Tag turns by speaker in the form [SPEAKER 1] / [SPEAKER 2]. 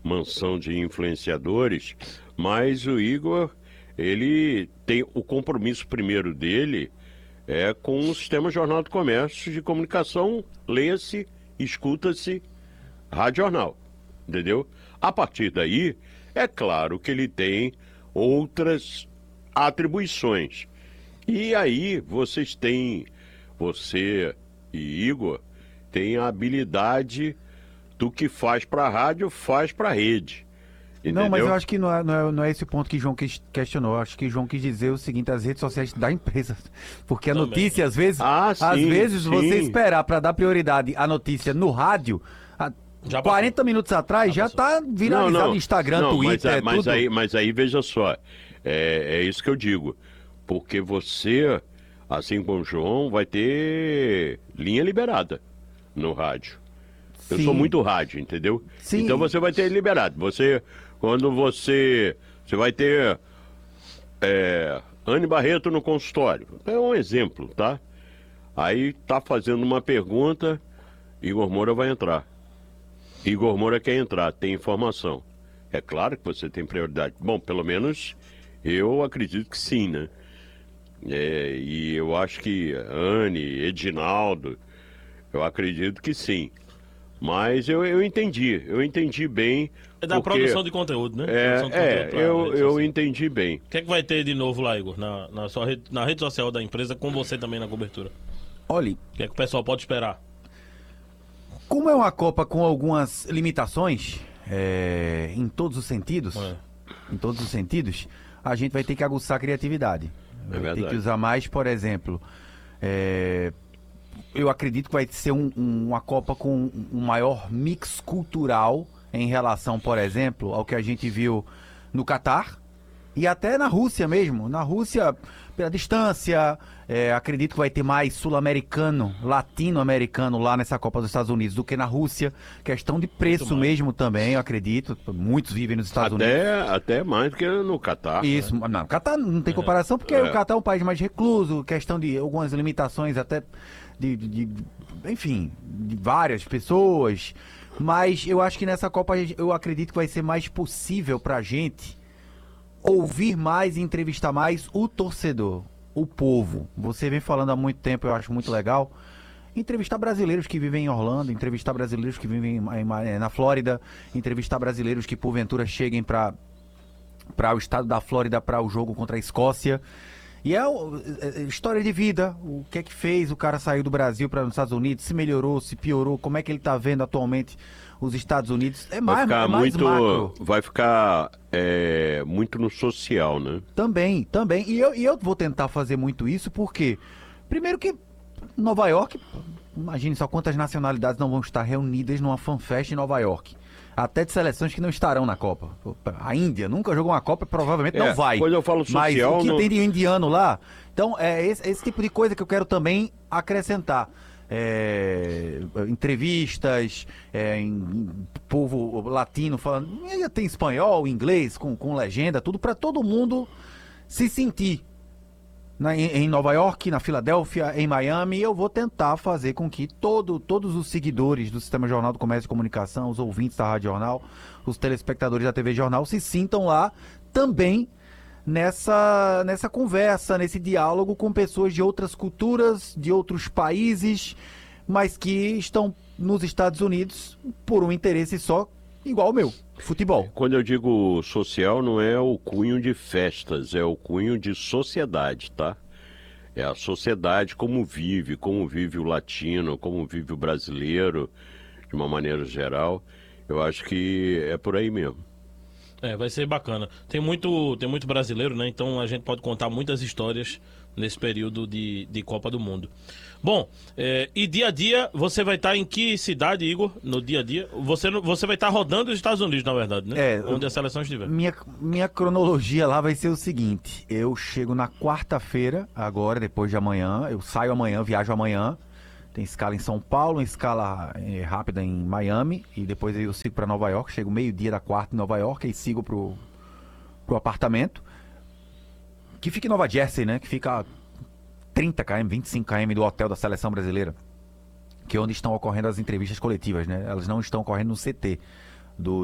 [SPEAKER 1] mansão de influenciadores, mas o Igor, ele tem o compromisso primeiro dele com o Sistema Jornal do Comércio de Comunicação, leia-se, escuta-se, rádio jornal, entendeu? A partir daí, é claro que ele tem outras atribuições. E aí você e Igor, têm a habilidade do que faz para a rádio, faz para a rede. Entendeu?
[SPEAKER 2] Não, mas eu acho que não é esse o ponto que João questionou. Eu acho que João quis dizer o seguinte: as redes sociais da empresa. Porque a notícia, às vezes,
[SPEAKER 1] sim.
[SPEAKER 2] você esperar para dar prioridade à notícia no rádio, 40 minutos atrás já está viralizado no Instagram, Twitter, tudo.
[SPEAKER 1] Mas aí veja só, é isso que eu digo. Porque você, assim como o João, vai ter linha liberada no rádio. Eu sou muito rádio, entendeu?
[SPEAKER 2] Sim.
[SPEAKER 1] Então você vai ter liberado. Quando você vai ter Anne Barreto no consultório. É um exemplo, tá? Aí tá fazendo uma pergunta, Igor Moura vai entrar. Igor Moura quer entrar, tem informação. É claro que você tem prioridade. Bom, pelo menos eu acredito que sim, né? E eu acho que Anne, Edinaldo, eu acredito que sim. Mas eu entendi bem.
[SPEAKER 3] É da produção de conteúdo, né?
[SPEAKER 1] Eu entendi bem.
[SPEAKER 3] O que é que vai ter de novo lá, Igor, na rede social da empresa, com você também na cobertura?
[SPEAKER 2] Olha,
[SPEAKER 3] o que é que o pessoal pode esperar?
[SPEAKER 2] Como é uma Copa com algumas limitações, em todos os sentidos, a gente vai ter que aguçar a criatividade. Vai ter que usar mais, por exemplo, eu acredito que vai ser uma Copa com um maior mix cultural em relação, por exemplo, ao que a gente viu no Catar e até na Rússia mesmo. Na Rússia, pela distância, acredito que vai ter mais sul-americano, latino-americano lá nessa Copa dos Estados Unidos do que na Rússia. Questão de preço mesmo também, eu acredito. Muitos vivem nos Estados Unidos.
[SPEAKER 1] Até mais do que no Catar.
[SPEAKER 2] Isso, não, no Catar não tem comparação, porque o Catar é um país mais recluso, questão de algumas limitações até enfim, de várias pessoas. Mas eu acho que nessa Copa eu acredito que vai ser mais possível pra gente ouvir mais e entrevistar mais o torcedor, o povo. Você vem falando há muito tempo, eu acho muito legal. Entrevistar brasileiros que vivem em Orlando, entrevistar brasileiros que vivem na Flórida, entrevistar brasileiros que porventura cheguem para o estado da Flórida para o jogo contra a Escócia. E história de vida, o que é que fez o cara sair do Brasil para os Estados Unidos, se melhorou, se piorou, como é que ele está vendo atualmente os Estados Unidos. Mais macro.
[SPEAKER 1] Vai ficar muito no social, né?
[SPEAKER 2] Também. E eu vou tentar fazer muito isso porque, primeiro que Nova York, imagine só quantas nacionalidades não vão estar reunidas numa fanfest em Nova York. Até de seleções que não estarão na Copa. A Índia nunca jogou uma Copa, provavelmente não vai.
[SPEAKER 1] Quando eu falo social...
[SPEAKER 2] Mas o que tem de indiano lá... Então, é esse tipo de coisa que eu quero também acrescentar. Entrevistas, em povo latino falando... Tem espanhol, inglês, com legenda, tudo para todo mundo se sentir. Em Nova York, na Filadélfia, em Miami, eu vou tentar fazer com que todos os seguidores do Sistema Jornal do Comércio e Comunicação, os ouvintes da Rádio Jornal, os telespectadores da TV Jornal, se sintam lá também nessa conversa, nesse diálogo com pessoas de outras culturas, de outros países, mas que estão nos Estados Unidos por um interesse só, igual o meu. Futebol.
[SPEAKER 1] Quando eu digo social, não é o cunho de festas, é o cunho de sociedade, tá? É a sociedade como vive o latino, como vive o brasileiro, de uma maneira geral. Eu acho que é por aí mesmo.
[SPEAKER 3] Vai ser bacana. Tem muito brasileiro, né? Então a gente pode contar muitas histórias nesse período de Copa do Mundo. Bom, e dia a dia, você vai estar em que cidade, Igor? No dia a dia? Você vai estar rodando os Estados Unidos, na verdade, né? Onde a seleção estiver.
[SPEAKER 2] Minha cronologia lá vai ser o seguinte: eu chego na quarta-feira, agora, depois de amanhã. Eu saio amanhã, viajo amanhã. Tem escala em São Paulo, escala rápida em Miami. E depois eu sigo para Nova York. Chego meio-dia da quarta em Nova York e sigo pro apartamento. Que fica em Nova Jersey, né? Que fica 30 km, 25 km do hotel da seleção brasileira, que é onde estão ocorrendo as entrevistas coletivas, né? Elas não estão ocorrendo no CT